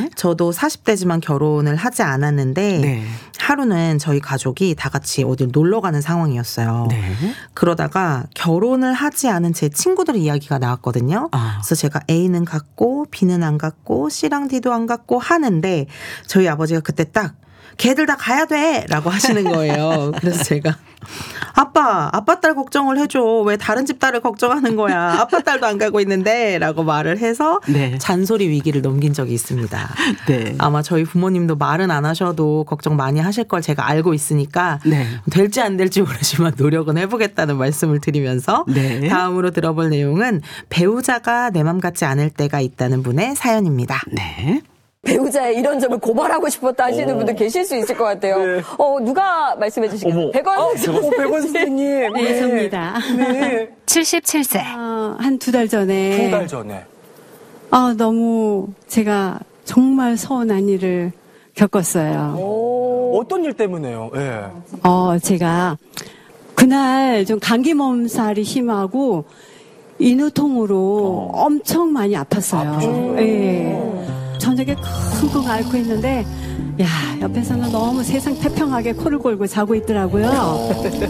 네. 저도 40대지만 결혼을 하지 않았는데 네. 하루는 저희 가족이 다 같이 어딜 놀러 가는 상황이었어요. 네. 그러다가 결혼을 하지 않은 제 친구들의 이야기가 나왔거든요. 그래서 제가 A는 갔고 B는 안 갔고 C랑 D도 안 갔고 하는데 저희 아버지가 그때 딱 걔들 다 가야 돼 라고 하시는 거예요. 그래서 제가 아빠 딸 걱정을 해줘. 왜 다른 집 딸을 걱정하는 거야. 아빠 딸도 안 가고 있는데 라고 말을 해서 네. 잔소리 위기를 넘긴 적이 있습니다. 네. 아마 저희 부모님도 말은 안 하셔도 걱정 많이 하실 걸 제가 알고 있으니까 네. 될지 안 될지 모르지만 노력은 해보겠다는 말씀을 드리면서 네. 다음으로 들어볼 내용은 배우자가 내 맘 같지 않을 때가 있다는 분의 사연입니다. 네. 배우자의 이런 점을 고발하고 싶었다 하시는 분들 계실 수 있을 것 같아요. 네. 누가 말씀해 주시겠어요? 백원 선생님. 네, 접니다. 네. 77세. 한 2달 전에. 2달 전에. 너무 제가 정말 서운한 일을 겪었어요. 어떤 일 때문에요? 예. 제가 그날 좀 감기 몸살이 심하고 인후통으로 엄청 많이 아팠어요. 예. 저녁에 쿵쿵 앓고 있는데 옆에서는 너무 세상 태평하게 코를 골고 자고 있더라고요.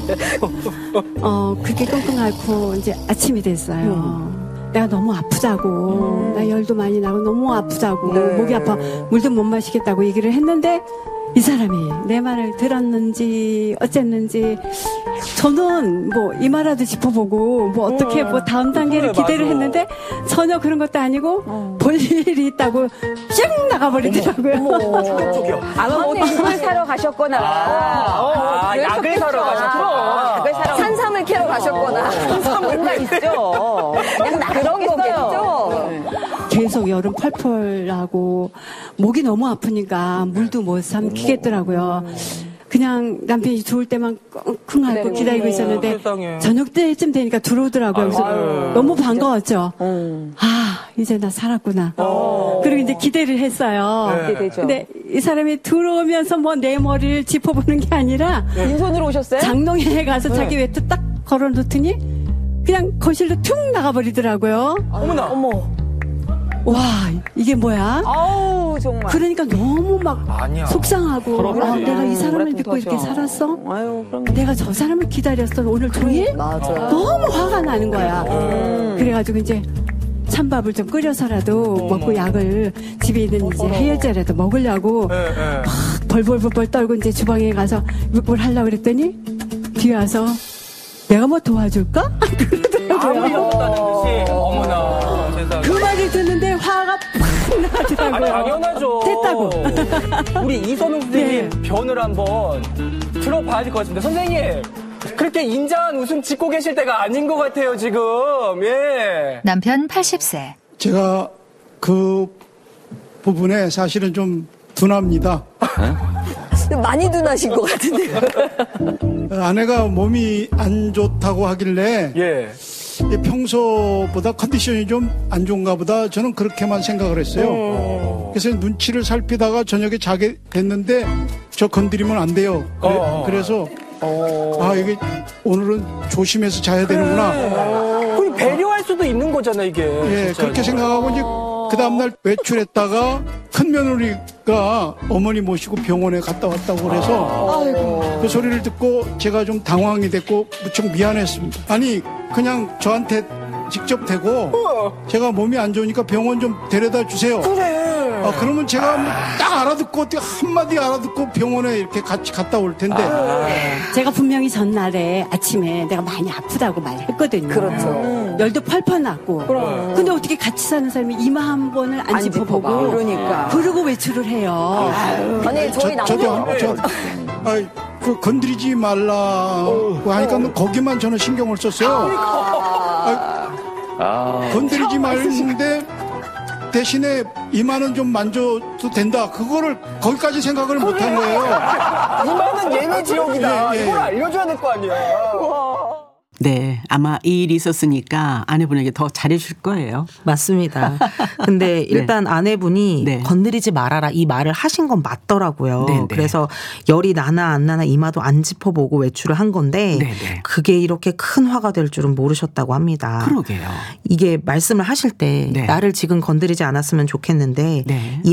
그렇게 끙끙 앓고 이제 아침이 됐어요. 내가 너무 아프다고, 나 열도 많이 나고 너무 아프다고, 목이 아파 물도 못 마시겠다고 얘기를 했는데 이 사람이 내 말을 들었는지 어쨌는지 저는 뭐 이마라도 짚어보고 뭐 어떻게 뭐 다음 단계를 기대를 했는데 전혀 그런 것도 아니고 볼 일이 있다고 쭉 나가버리더라고요. 아마 뭐 죽을 사러 가셨거나 약을 사러 가셨구나. 약을 사러 산삼을 캐러 가셨거나 뭔가 있죠. 그런 거겠죠. 계속 여름 펄펄하고 목이 너무 아프니까 물도 못 삼키겠더라고요. 그냥 남편이 들어올 때만 끙끙 앓고 기다리고 있었는데 세상에. 저녁 때쯤 되니까 들어오더라고요. 그래서 너무 반가웠죠. 이제 나 살았구나. 그리고 이제 기대를 했어요. 기대되죠. 근데 이 사람이 들어오면서 뭐 내 머리를 짚어보는 게 아니라 빈손으로 오셨어요? 장롱에 가서 자기 외투 딱 걸어놓더니 그냥 거실로 툭 나가버리더라고요. 어머나. 와, 이게 뭐야? 아우 정말. 그러니까 너무 막 아니야. 속상하고 내가 이 사람을 오랫동안 믿고 이렇게 터져. 살았어? 아유 그럼. 내가 저 사람을 기다렸어 오늘 종일? 맞아요. 너무 화가 나는 거야. 그래가지고 이제 찬밥을 좀 끓여서라도 먹고 약을 집에 있는 이제 해열제라도 먹으려고 막 벌벌벌 떨고 이제 주방에 가서 뭘 하려고 그랬더니 뒤에 와서 내가 뭐 도와줄까? 아무 일 없다는 듯이. 어머나. 세상에. 그 말을 듣는데 화가 팍 나더라고요. 당연하죠. 됐다고. 우리 이선웅 선생님 네. 변을 한번 들어봐야 될 것 같습니다. 선생님, 그렇게 인자한 웃음 짓고 계실 때가 아닌 것 같아요, 지금. 예. 남편 80세. 제가 그 부분에 사실은 좀 둔합니다. 많이 둔하신 것 같은데요. 아내가 몸이 안 좋다고 하길래 예. 평소보다 컨디션이 좀 안 좋은가 보다 저는 그렇게만 생각을 했어요. 그래서 눈치를 살피다가 저녁에 자게 됐는데 저 건드리면 안 돼요. 그래서 이게 오늘은 조심해서 자야 되는구나. 그럼 배려할 수도 있는 거잖아, 이게. 예, 진짜로. 그렇게 생각하고 이제 그 다음날 외출했다가 큰 며느리가 어머니 모시고 병원에 갔다 왔다고 그래서 그 소리를 듣고 제가 좀 당황이 됐고 무척 미안했습니다. 아니 그냥 저한테 직접 대고 제가 몸이 안 좋으니까 병원 좀 데려다 주세요. 그러면 제가 딱 알아듣고 어떻게 한마디 알아듣고 병원에 이렇게 같이 갔다 올 텐데. 제가 분명히 전날에 아침에 내가 많이 아프다고 말했거든요. 그렇죠. 열도 펄펄 났고. 근데 어떻게 같이 사는 사람이 이마 한 번을 안 짚어보고. 그러니까. 그러고 외출을 해요. 아니 저희 남편 그 건드리지 말라고 하니까 거기만 저는 신경을 썼어요. 건드리지 말는데 대신에 이마는 좀 만져도 된다. 그거를 거기까지 생각을 못한 거예요. 이만은 예외 지역이다. 예, 예. 이걸 알려줘야 될 거 아니야. 네, 아마 이 일이 있었으니까 아내분에게 더 잘해줄 거예요. 맞습니다. 근데 일단 아내분이 네. 건드리지 말아라 이 말을 하신 건 맞더라고요. 네, 네. 그래서 열이 나나 안 나나 이마도 안 짚어보고 외출을 한 건데 네, 네. 그게 이렇게 큰 화가 될 줄은 모르셨다고 합니다. 그러게요. 이게 말씀을 하실 때 네. 나를 지금 건드리지 않았으면 좋겠는데 네. 이